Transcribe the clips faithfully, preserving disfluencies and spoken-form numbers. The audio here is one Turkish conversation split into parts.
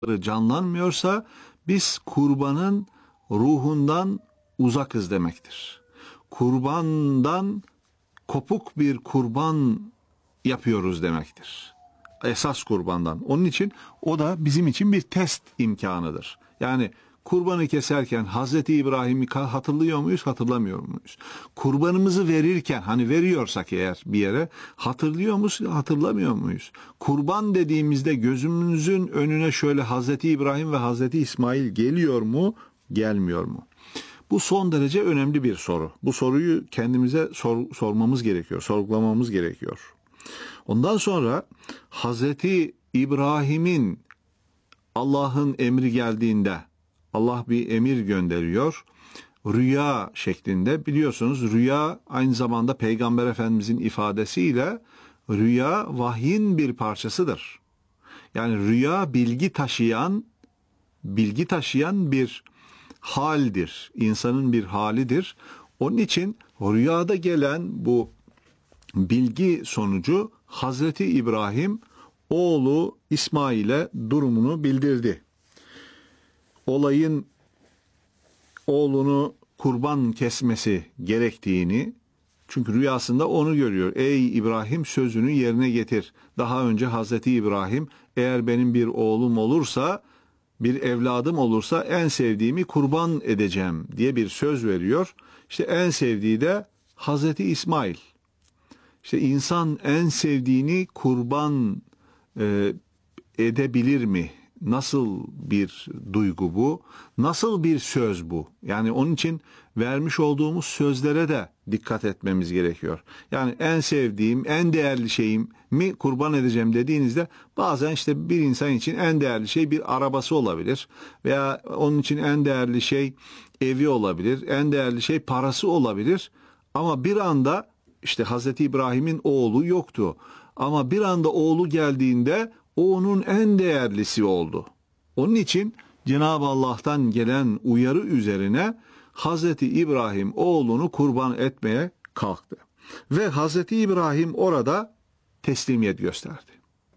canlanmıyorsa biz kurbanın ruhundan uzakız demektir. Kurbandan kopuk bir kurban yapıyoruz demektir. Esas kurbandan. Onun için o da bizim için bir test imkanıdır. Yani kurbanı keserken Hazreti İbrahim'i hatırlıyor muyuz, hatırlamıyor muyuz? Kurbanımızı verirken, hani veriyorsak eğer bir yere, hatırlıyor muyuz, hatırlamıyor muyuz? Kurban dediğimizde gözümüzün önüne şöyle Hazreti İbrahim ve Hazreti İsmail geliyor mu, gelmiyor mu? Bu son derece önemli bir soru. Bu soruyu kendimize sor, sormamız gerekiyor, sorgulamamız gerekiyor. Ondan sonra Hazreti İbrahim'in Allah'ın emri geldiğinde, Allah bir emir gönderiyor. Rüya şeklinde, biliyorsunuz rüya aynı zamanda Peygamber Efendimizin ifadesiyle rüya vahyin bir parçasıdır. Yani rüya bilgi taşıyan, bilgi taşıyan bir haldir. İnsanın bir halidir. Onun için rüyada gelen bu bilgi sonucu Hazreti İbrahim oğlu İsmail'e durumunu bildirdi. Olayın oğlunu kurban kesmesi gerektiğini, çünkü rüyasında onu görüyor. Ey İbrahim, sözünü yerine getir. Daha önce Hazreti İbrahim, eğer benim bir oğlum olursa, bir evladım olursa en sevdiğimi kurban edeceğim diye bir söz veriyor. İşte en sevdiği de Hazreti İsmail. İşte insan en sevdiğini kurban e, edebilir mi? Nasıl bir duygu bu? Nasıl bir söz bu? Yani onun için vermiş olduğumuz sözlere de dikkat etmemiz gerekiyor. Yani en sevdiğim, en değerli şeyim mi kurban edeceğim dediğinizde bazen işte bir insan için en değerli şey bir arabası olabilir. Veya onun için en değerli şey evi olabilir. En değerli şey parası olabilir. Ama bir anda işte Hazreti İbrahim'in oğlu yoktu. Ama bir anda oğlu geldiğinde o onun en değerlisi oldu. Onun için Cenab-ı Allah'tan gelen uyarı üzerine Hazreti İbrahim oğlunu kurban etmeye kalktı. Ve Hazreti İbrahim orada teslimiyet gösterdi.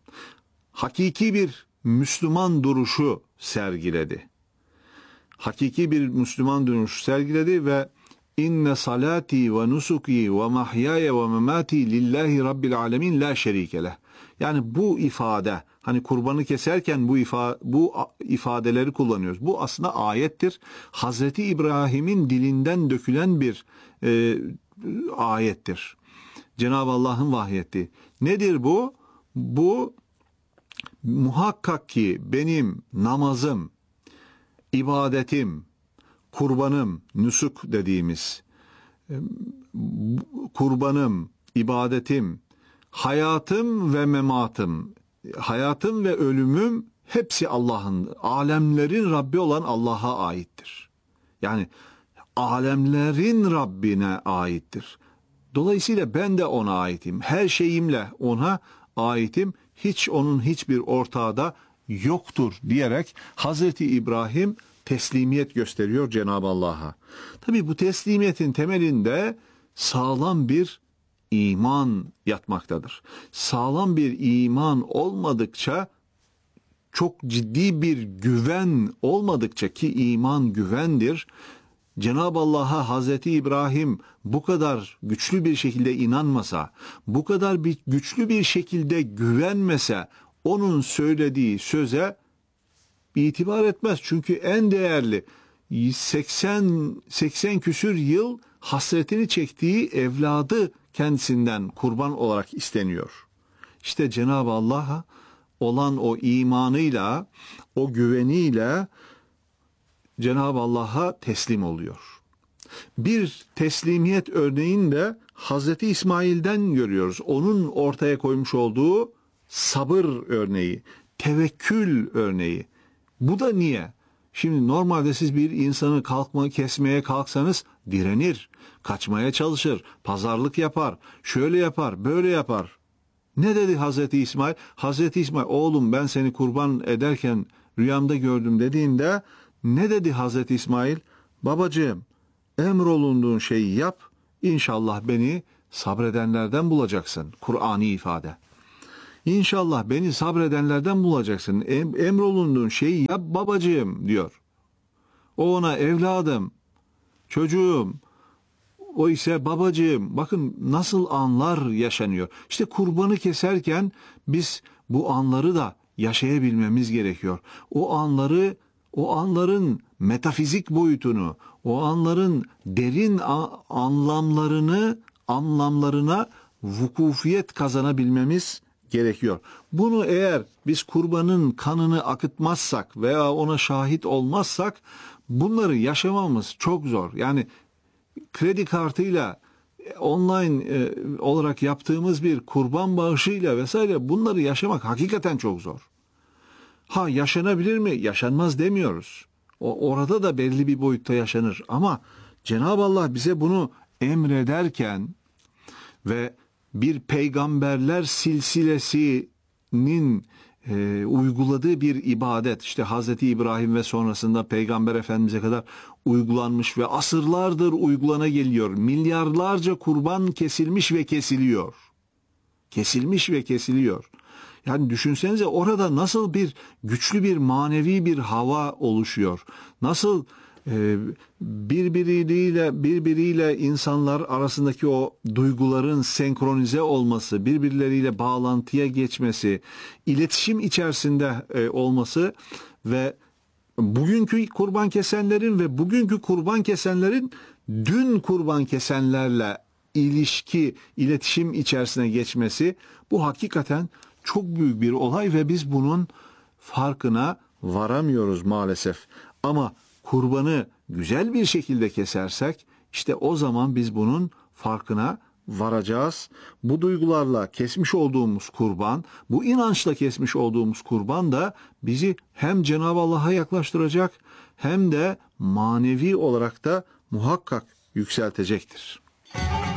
Hakiki bir Müslüman duruşu sergiledi. Hakiki bir Müslüman duruşu sergiledi ve İnne salati ve nusuki ve mahyaya ve memati lillahi rabbil alemin la şerike leh. Yani bu ifade, hani kurbanı keserken bu ifa, bu ifadeleri kullanıyoruz. Bu aslında ayettir. Hazreti İbrahim'in dilinden dökülen bir e, ayettir. Cenab-ı Allah'ın vahyettiği. Nedir bu? Bu muhakkak ki benim namazım, ibadetim, kurbanım, nusuk dediğimiz kurbanım, ibadetim, hayatım ve mematım, hayatım ve ölümüm hepsi Allah'ın, alemlerin Rabbi olan Allah'a aittir. Yani alemlerin Rabbine aittir. Dolayısıyla ben de ona aitim. Her şeyimle ona aitim. Hiç onun hiçbir ortağı da yoktur diyerek Hazreti İbrahim teslimiyet gösteriyor Cenab-ı Allah'a. Tabii bu teslimiyetin temelinde sağlam bir iman yatmaktadır. Sağlam bir iman olmadıkça, çok ciddi bir güven olmadıkça, ki iman güvendir, Cenab-ı Allah'a Hazreti İbrahim bu kadar güçlü bir şekilde inanmasa, bu kadar bir güçlü bir şekilde güvenmese, onun söylediği söze itibar etmez. Çünkü en değerli seksen seksen küsür yıl hasretini çektiği evladı kendisinden kurban olarak isteniyor. İşte Cenab-ı Allah'a olan o imanıyla, o güveniyle Cenab-ı Allah'a teslim oluyor. Bir teslimiyet örneğini de Hazreti İsmail'den görüyoruz. Onun ortaya koymuş olduğu sabır örneği, tevekkül örneği. Bu da niye? Şimdi normalde siz bir insanı kalkma, kesmeye kalksanız direnir, kaçmaya çalışır, pazarlık yapar, şöyle yapar, böyle yapar. Ne dedi Hazreti İsmail? Hazreti İsmail, oğlum ben seni kurban ederken rüyamda gördüm dediğinde ne dedi Hazreti İsmail? Babacığım, emrolunduğun şeyi yap, İnşallah beni sabredenlerden bulacaksın. Kur'ani ifade. İnşallah beni sabredenlerden bulacaksın. Em, emrolunduğun şeyi yap babacığım diyor. O ona evladım, çocuğum, o ise babacığım. Bakın nasıl anlar yaşanıyor. İşte kurbanı keserken biz bu anları da yaşayabilmemiz gerekiyor. O anları, o anların metafizik boyutunu, o anların derin anlamlarını, anlamlarına vukufiyet kazanabilmemiz gerekiyor. Bunu eğer biz kurbanın kanını akıtmazsak veya ona şahit olmazsak bunları yaşamamız çok zor. Yani kredi kartıyla online e, olarak yaptığımız bir kurban bağışıyla vesaire bunları yaşamak hakikaten çok zor. Ha yaşanabilir mi? Yaşanmaz demiyoruz. O, orada da belli bir boyutta yaşanır. Ama Cenab-ı Allah bize bunu emrederken ve bir peygamberler silsilesinin e, uyguladığı bir ibadet, işte Hazreti İbrahim ve sonrasında Peygamber Efendimiz'e kadar uygulanmış ve asırlardır uygulana geliyor. Milyarlarca kurban kesilmiş ve kesiliyor. Kesilmiş ve kesiliyor. Yani düşünsenize orada nasıl bir güçlü bir manevi bir hava oluşuyor. Nasıl e, birbiriyle birbiriyle insanlar arasındaki o duyguların senkronize olması, birbirleriyle bağlantıya geçmesi, iletişim içerisinde e, olması ve bugünkü kurban kesenlerin ve bugünkü kurban kesenlerin dün kurban kesenlerle ilişki, iletişim içerisine geçmesi, bu hakikaten çok büyük bir olay ve biz bunun farkına varamıyoruz maalesef. Ama kurbanı güzel bir şekilde kesersek işte o zaman biz bunun farkına varacağız. Bu duygularla kesmiş olduğumuz kurban, bu inançla kesmiş olduğumuz kurban da bizi hem Cenab-ı Allah'a yaklaştıracak hem de manevi olarak da muhakkak yükseltecektir.